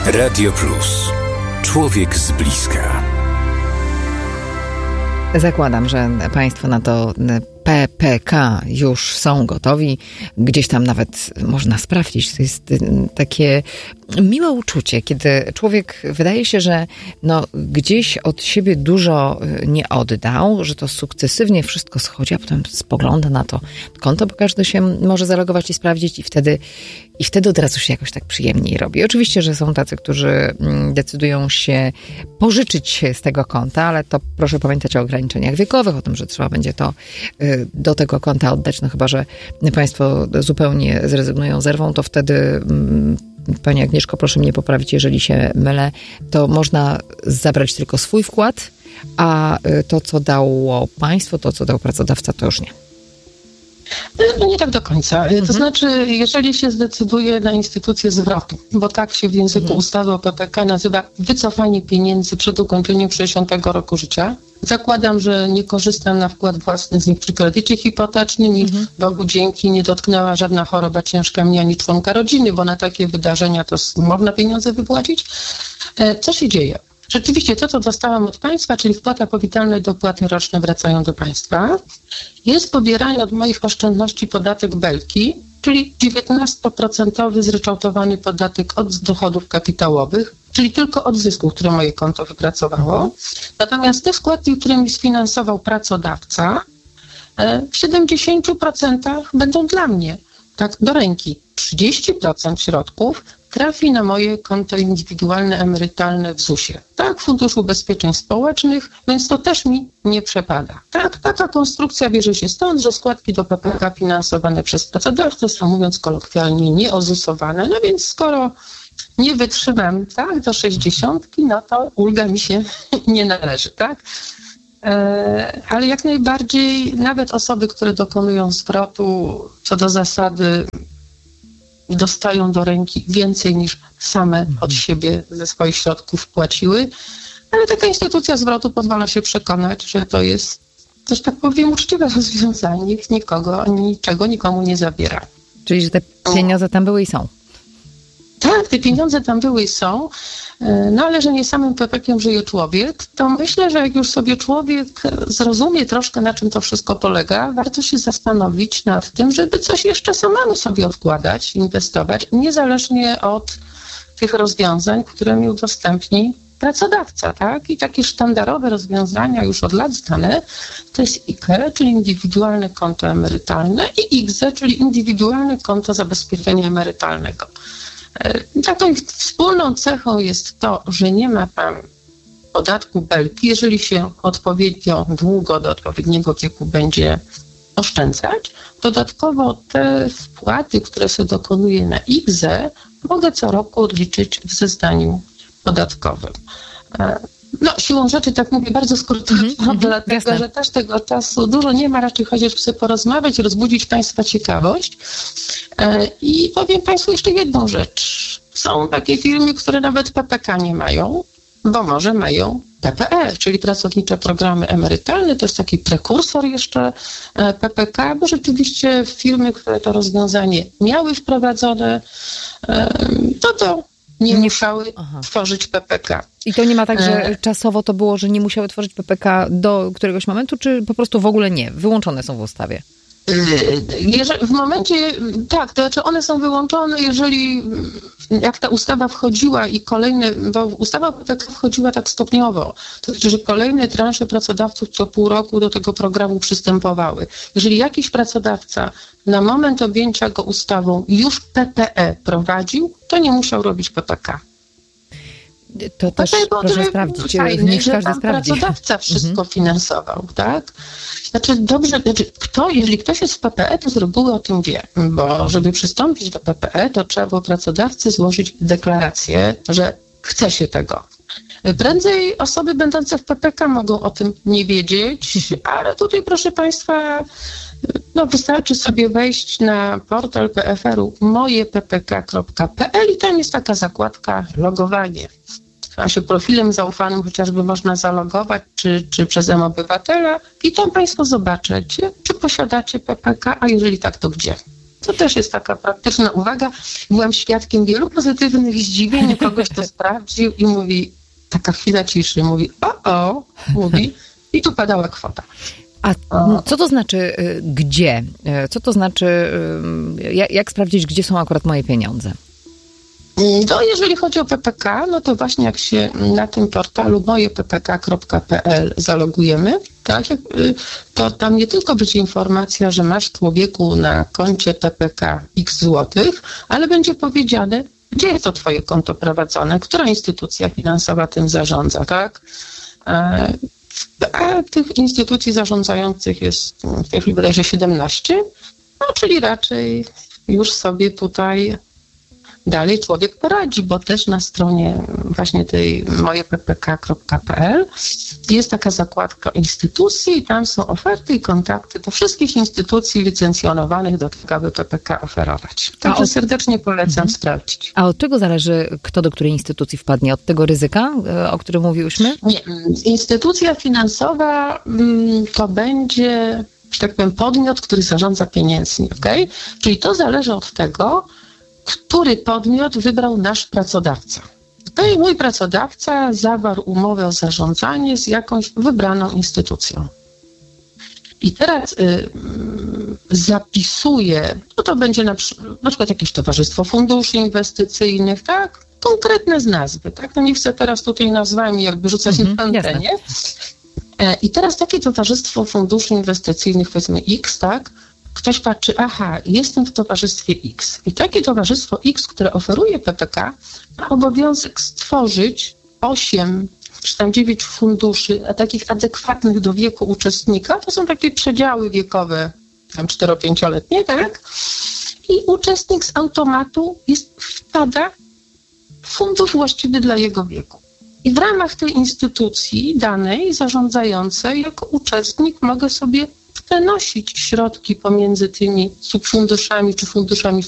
Radio Plus. Człowiek z bliska. Zakładam, że Państwo na to PPK już są gotowi. Gdzieś tam nawet można sprawdzić. To jest takie miłe uczucie, kiedy człowiek wydaje się, że gdzieś od siebie dużo nie oddał, że to sukcesywnie wszystko schodzi, a potem spogląda na to konto, bo każdy się może zalogować i sprawdzić i wtedy od razu się jakoś tak przyjemniej robi. Oczywiście, że są tacy, którzy decydują się pożyczyć z tego konta, ale to proszę pamiętać o ograniczeniach wiekowych, o tym, że trzeba będzie to do tego konta oddać, chyba że Państwo zupełnie zrezygnują, zerwą, to wtedy, Pani Agnieszko, proszę mnie poprawić, jeżeli się mylę, to można zabrać tylko swój wkład, a to, co dało państwo, to, co dał pracodawca, to już nie. Nie tak do końca. To znaczy, jeżeli się zdecyduje na instytucję zwrotu, bo tak się w języku ustawy o PPK nazywa wycofanie pieniędzy przed ukończeniem 60 roku życia. Zakładam, że nie korzystam na wkład własny z nich przy kredycie hipotecznym i Bogu dzięki nie dotknęła żadna choroba ciężka mnie ani członka rodziny, bo na takie wydarzenia to można pieniądze wypłacić. Co się dzieje? Rzeczywiście to, co dostałam od państwa, czyli wpłata powitalna i dopłaty roczne wracają do państwa, jest pobierany od moich oszczędności podatek Belki, czyli 19% zryczałtowany podatek od dochodów kapitałowych, czyli tylko od zysków, które moje konto wypracowało. Natomiast te składki, które mi sfinansował pracodawca, w 70% będą dla mnie, tak do ręki. 30% środków trafi na moje konto indywidualne, emerytalne w ZUS-ie. Tak, Fundusz Ubezpieczeń Społecznych, więc to też mi nie przepada. Tak, taka konstrukcja bierze się stąd, że składki do PPK finansowane przez pracodawcę są, mówiąc kolokwialnie, nieozusowane. No więc skoro nie wytrzymam do 60, to ulga mi się nie należy, tak? Ale jak najbardziej nawet osoby, które dokonują zwrotu, co do zasady dostają do ręki więcej niż same od siebie ze swoich środków płaciły, ale taka instytucja zwrotu pozwala się przekonać, że to jest, też tak powiem, uczciwe rozwiązanie. Nikt nikogo ani niczego nikomu nie zabiera. Czyli, że te pieniądze tam były i są. Tak, te pieniądze tam były i są, ale że nie samym PPK-iem żyje człowiek, to myślę, że jak już sobie człowiek zrozumie troszkę, na czym to wszystko polega, warto się zastanowić nad tym, żeby coś jeszcze samemu sobie odkładać, inwestować, niezależnie od tych rozwiązań, które mi udostępni pracodawca, tak? I takie sztandarowe rozwiązania już od lat znane, to jest IKE, czyli indywidualne konto emerytalne i IKZE, czyli indywidualne konto zabezpieczenia emerytalnego. Taką wspólną cechą jest to, że nie ma tam podatku Belki, jeżeli się odpowiednio długo do odpowiedniego wieku będzie oszczędzać. Dodatkowo te wpłaty, które się dokonuje na IKZE, mogę co roku odliczyć w zeznaniu podatkowym. Siłą rzeczy, tak mówię bardzo skrótowo, dlatego że też tego czasu dużo nie ma, raczej chodzi, żeby sobie porozmawiać, rozbudzić Państwa ciekawość. I powiem Państwu jeszcze jedną rzecz. Są takie firmy, które nawet PPK nie mają, bo może mają PPE, czyli pracownicze programy emerytalne, to jest taki prekursor jeszcze PPK, bo rzeczywiście firmy, które to rozwiązanie miały wprowadzone, to nie musiały tworzyć PPK. I to nie ma tak, że czasowo to było, że nie musiały tworzyć PPK do któregoś momentu, czy po prostu w ogóle nie? Wyłączone są w ustawie? W momencie, tak, to znaczy one są wyłączone, jeżeli jak ta ustawa wchodziła i kolejne, bo ustawa o PPK wchodziła tak stopniowo, to znaczy, że kolejne transze pracodawców co pół roku do tego programu przystępowały. Jeżeli jakiś pracodawca na moment objęcia go ustawą już PPE prowadził, to nie musiał robić PPK. To też proszę sprawdzić, niech każdy sprawdzi. Pracodawca wszystko finansował, tak? Znaczy jeżeli ktoś jest w PPE, to z reguły o tym wie, bo żeby przystąpić do PPE, to trzeba było pracodawcy złożyć deklarację, że chce się tego. Prędzej osoby będące w PPK mogą o tym nie wiedzieć, ale tutaj proszę Państwa, wystarczy sobie wejść na portal PFR-u mojeppk.pl i tam jest taka zakładka logowanie. Tam się profilem zaufanym chociażby można zalogować, czy przez mObywatela i tam Państwo zobaczycie, czy posiadacie PPK, a jeżeli tak, to gdzie. To też jest taka praktyczna uwaga. Byłam świadkiem wielu pozytywnych zdziwień, kogoś to sprawdził i mówi, taka chwila ciszy, mówi, mówi, i tu padała kwota. A co to znaczy gdzie? Co to znaczy, jak sprawdzić, gdzie są akurat moje pieniądze? No, jeżeli chodzi o PPK, no to właśnie jak się na tym portalu mojeppk.pl zalogujemy, tak, to tam nie tylko będzie informacja, że masz, człowieku, na koncie PPK x złotych, ale będzie powiedziane, gdzie jest to twoje konto prowadzone, która instytucja finansowa tym zarządza, tak? A tych instytucji zarządzających jest w tej chwili bodajże 17, no czyli raczej już sobie tutaj dalej człowiek poradzi, bo też na stronie właśnie tej mojeppk.pl jest taka zakładka instytucji i tam są oferty i kontakty do wszystkich instytucji licencjonowanych do tego, aby PPK oferować. Także serdecznie polecam sprawdzić. A od czego zależy, kto do której instytucji wpadnie? Od tego ryzyka, o którym mówiłyśmy? Nie. Instytucja finansowa to będzie, że tak powiem, podmiot, który zarządza pieniędzmi, okej? Czyli to zależy od tego, który podmiot wybrał nasz pracodawca. No i mój pracodawca zawarł umowę o zarządzanie z jakąś wybraną instytucją. I teraz zapisuje, no to będzie na przykład jakieś towarzystwo funduszy inwestycyjnych, tak? Konkretne z nazwy, tak? No nie chcę teraz tutaj nazwami jakby rzucać na antenie. I teraz takie towarzystwo funduszy inwestycyjnych, powiedzmy X, tak? Ktoś patrzy, jestem w towarzystwie X. I takie towarzystwo X, które oferuje PPK, ma obowiązek stworzyć 8 czy tam 9 funduszy, takich adekwatnych do wieku uczestnika. To są takie przedziały wiekowe, tam 4-5-letnie, tak? I uczestnik z automatu wpada w fundusz właściwy dla jego wieku. I w ramach tej instytucji danej zarządzającej jako uczestnik mogę sobie przenosić środki pomiędzy tymi subfunduszami czy funduszami